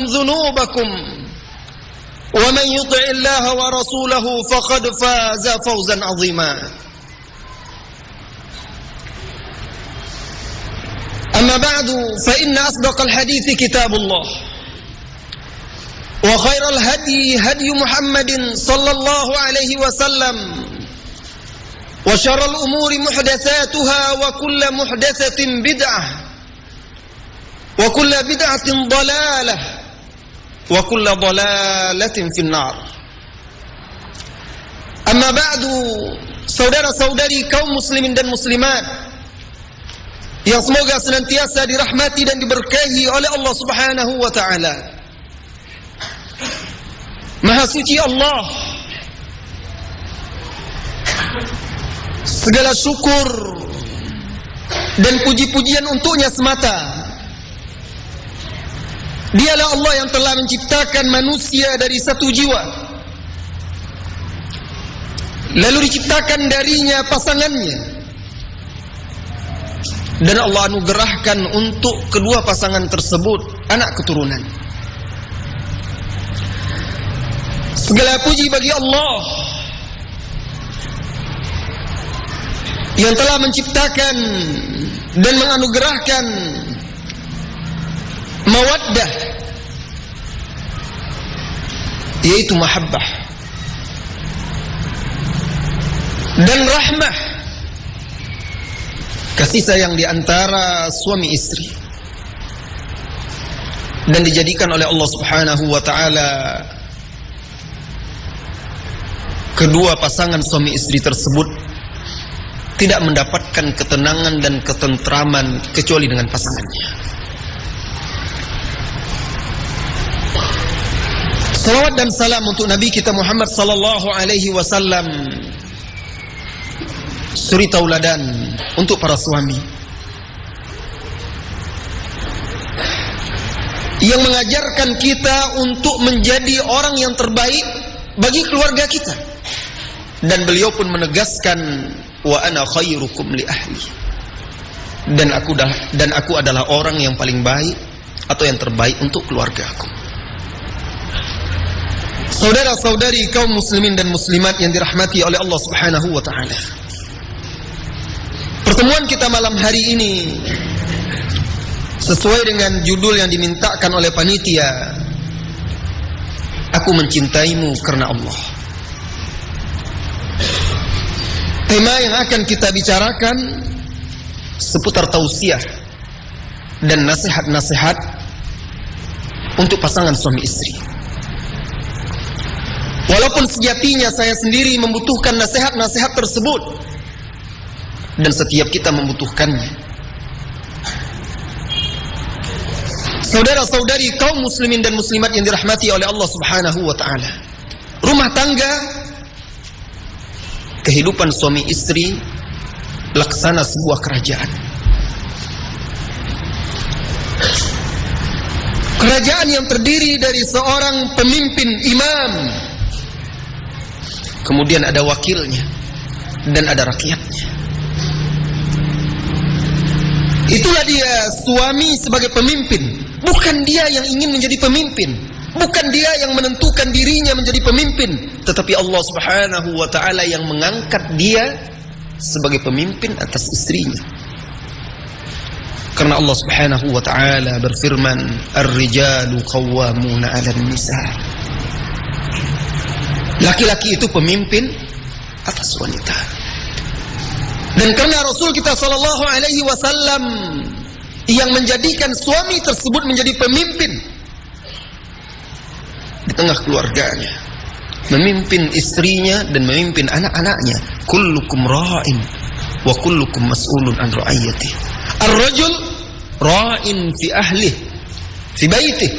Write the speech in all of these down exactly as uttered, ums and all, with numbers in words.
ذنوبكم ومن يطع الله ورسوله فقد فاز فوزا عظيما أما بعد فإن أصدق الحديث كتاب الله وخير الهدي هدي محمد صلى الله عليه وسلم وشر الأمور محدثاتها وكل محدثة بدعة وكل بدعة ضلالة وكل ضلالة في النار. Amma ba'du, saudara-saudari kaum muslimin dan muslimat yang semoga senantiasa dirahmati dan diberkahi oleh Allah Subhanahu wa taala. Maha suci Allah, segala syukur dan puji-pujian untuknya semata. Dialah Allah yang telah menciptakan manusia dari satu jiwa, lalu diciptakan darinya pasangannya, dan Allah anugerahkan untuk kedua pasangan tersebut anak keturunan. Segala puji bagi Allah yang telah menciptakan dan menganugerahkan mawaddah, yaitu mahabbah, dan rahmah, kasih sayang di antara suami istri, dan dijadikan oleh Allah Subhanahu wa taala kedua pasangan suami istri tersebut tidak mendapatkan ketenangan dan ketentraman kecuali dengan pasangannya. Salawat dan salam untuk Nabi kita Muhammad sallallahu alaihi wasallam, suri tauladan untuk para suami yang mengajarkan kita untuk menjadi orang yang terbaik bagi keluarga kita. Dan beliau pun menegaskan, wa ana khairukum li ahli, dan aku dah dan aku adalah orang yang paling baik atau yang terbaik untuk keluargaku. Saudara-saudari kaum muslimin dan muslimat yang dirahmati oleh Allah Subhanahu wa taala, pertemuan kita malam hari ini sesuai dengan judul yang dimintakan oleh panitia, Aku Mencintaimu Karena Allah. Tema yang akan kita bicarakan seputar tausiah dan nasihat-nasihat untuk pasangan suami istri. Walaupun sejatinya saya sendiri membutuhkan nasihat-nasihat tersebut, dan setiap kita membutuhkannya. Saudara-saudari kaum muslimin dan muslimat yang dirahmati oleh Allah Subhanahu wa taala, rumah tangga, kehidupan suami istri laksana sebuah kerajaan. Kerajaan yang terdiri dari seorang pemimpin imam, kemudian ada wakilnya, dan ada rakyatnya. Itulah dia suami sebagai pemimpin. Bukan dia yang ingin menjadi pemimpin, bukan dia yang menentukan dirinya menjadi pemimpin, tetapi Allah Subhanahu wa taala yang mengangkat dia sebagai pemimpin atas istrinya. Karena Allah Subhanahu wa taala berfirman, "Ar-rijalu qawwamuna 'alan nisa." Laki-laki itu pemimpin atas wanita. Dan karena Rasul kita sallallahu alaihi wasallam yang menjadikan suami tersebut menjadi pemimpin di tengah keluarganya, memimpin istrinya dan memimpin anak-anaknya. Kullukum ra'in wa kullukum mas'ulun an ra'iyati. Ar-rajul ra'in fi ahlih fi baitih.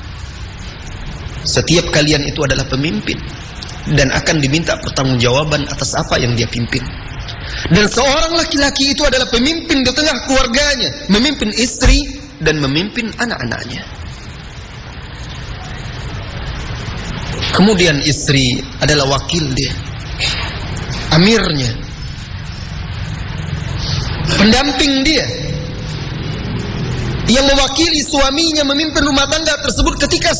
Setiap kalian itu adalah pemimpin dan akan diminta pertanggungjawaban atas apa yang dia pimpin. Dan seorang laki-laki itu adalah pemimpin di tengah keluarganya, memimpin istri dan memimpin anak-anaknya. Kemudian istri adalah wakil dia, amirnya, pendamping dia, yang mewakili suaminya memimpin rumah tangga tersebut ketika